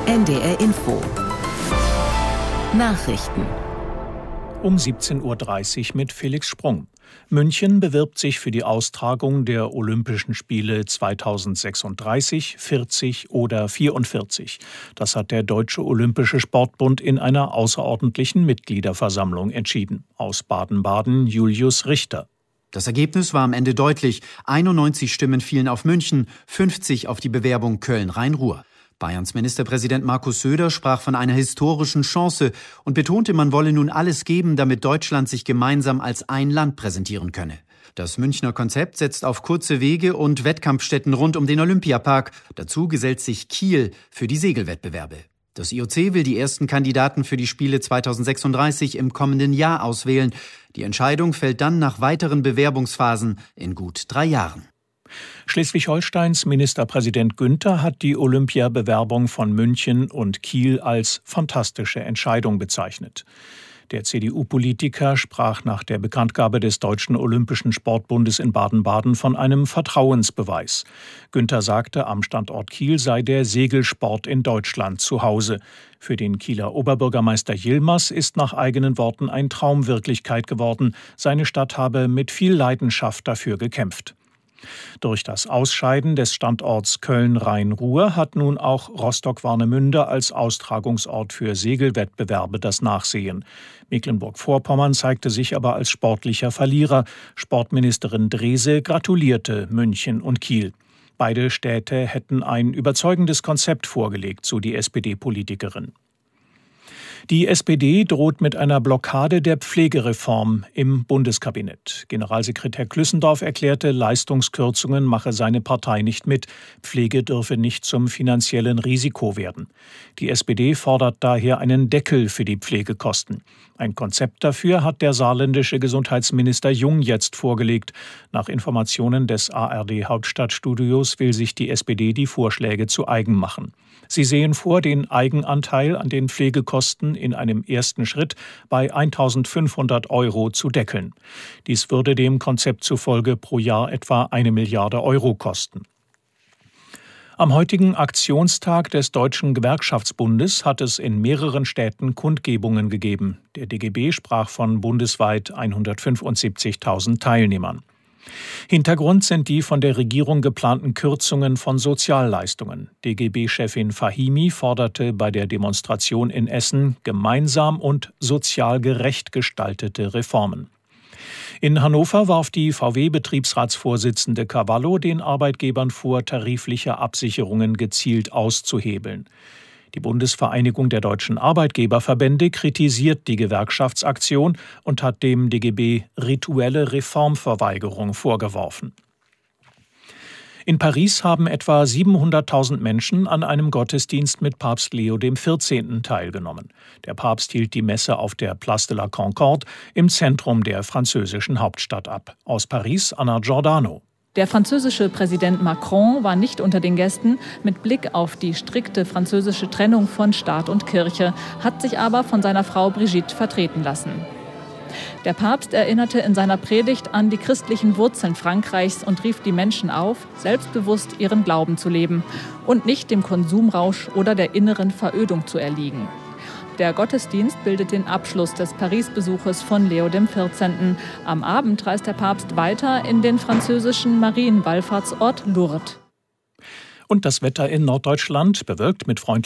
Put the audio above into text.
NDR Info. Nachrichten. Um 17:30 Uhr mit Felix Sprung. München bewirbt sich für die Austragung der Olympischen Spiele 2036, 40 oder 44. Das hat der Deutsche Olympische Sportbund in einer außerordentlichen Mitgliederversammlung entschieden. Aus Baden-Baden Julius Richter. Das Ergebnis war am Ende deutlich. 91 Stimmen fielen auf München, 50 auf die Bewerbung Köln-Rhein-Ruhr. Bayerns Ministerpräsident Markus Söder sprach von einer historischen Chance und betonte, man wolle nun alles geben, damit Deutschland sich gemeinsam als ein Land präsentieren könne. Das Münchner Konzept setzt auf kurze Wege und Wettkampfstätten rund um den Olympiapark. Dazu gesellt sich Kiel für die Segelwettbewerbe. Das IOC will die ersten Kandidaten für die Spiele 2036 im kommenden Jahr auswählen. Die Entscheidung fällt dann nach weiteren Bewerbungsphasen in gut 3 Jahren. Schleswig-Holsteins Ministerpräsident Günther hat die Olympiabewerbung von München und Kiel als fantastische Entscheidung bezeichnet. Der CDU-Politiker sprach nach der Bekanntgabe des Deutschen Olympischen Sportbundes in Baden-Baden von einem Vertrauensbeweis. Günther sagte, am Standort Kiel sei der Segelsport in Deutschland zu Hause. Für den Kieler Oberbürgermeister Yilmaz ist nach eigenen Worten ein Traum Wirklichkeit geworden. Seine Stadt habe mit viel Leidenschaft dafür gekämpft. Durch das Ausscheiden des Standorts Köln-Rhein-Ruhr hat nun auch Rostock-Warnemünde als Austragungsort für Segelwettbewerbe das Nachsehen. Mecklenburg-Vorpommern zeigte sich aber als sportlicher Verlierer. Sportministerin Drese gratulierte München und Kiel. Beide Städte hätten ein überzeugendes Konzept vorgelegt, so die SPD-Politikerin. Die SPD droht mit einer Blockade der Pflegereform im Bundeskabinett. Generalsekretär Klüssendorf erklärte, Leistungskürzungen mache seine Partei nicht mit. Pflege dürfe nicht zum finanziellen Risiko werden. Die SPD fordert daher einen Deckel für die Pflegekosten. Ein Konzept dafür hat der saarländische Gesundheitsminister Jung jetzt vorgelegt. Nach Informationen des ARD-Hauptstadtstudios will sich die SPD die Vorschläge zu eigen machen. Sie sehen vor, den Eigenanteil an den Pflegekosten in einem ersten Schritt bei 1.500 € zu deckeln. Dies würde dem Konzept zufolge pro Jahr etwa 1 Milliarde € kosten. Am heutigen Aktionstag des Deutschen Gewerkschaftsbundes hat es in mehreren Städten Kundgebungen gegeben. Der DGB sprach von bundesweit 175.000 Teilnehmern. Hintergrund sind die von der Regierung geplanten Kürzungen von Sozialleistungen. DGB-Chefin Fahimi forderte bei der Demonstration in Essen gemeinsam und sozial gerecht gestaltete Reformen. In Hannover warf die VW-Betriebsratsvorsitzende Cavallo den Arbeitgebern vor, tarifliche Absicherungen gezielt auszuhebeln. Die Bundesvereinigung der deutschen Arbeitgeberverbände kritisiert die Gewerkschaftsaktion und hat dem DGB rituelle Reformverweigerung vorgeworfen. In Paris haben etwa 700.000 Menschen an einem Gottesdienst mit Papst Leo XIV. Teilgenommen. Der Papst hielt die Messe auf der Place de la Concorde im Zentrum der französischen Hauptstadt ab. Aus Paris Anna Giordano. Der französische Präsident Macron war nicht unter den Gästen. Mit Blick auf die strikte französische Trennung von Staat und Kirche, hat sich aber von seiner Frau Brigitte vertreten lassen. Der Papst erinnerte in seiner Predigt an die christlichen Wurzeln Frankreichs und rief die Menschen auf, selbstbewusst ihren Glauben zu leben und nicht dem Konsumrausch oder der inneren Verödung zu erliegen. Der Gottesdienst bildet den Abschluss des Paris-Besuches von Leo XIV. Am Abend reist der Papst weiter in den französischen Marienwallfahrtsort Lourdes. Und das Wetter in Norddeutschland bewölkt mit freundlichen